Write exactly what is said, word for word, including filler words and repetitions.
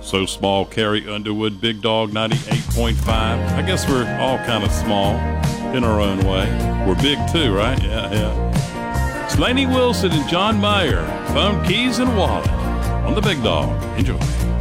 So Small, Carrie Underwood, Big Dog ninety-eight point five. I guess we're all kind of small in our own way. We're big too, right? Yeah, yeah. It's Lainey Wilson and John Mayer, phone, keys, and wallet on the Big Dog. Enjoy.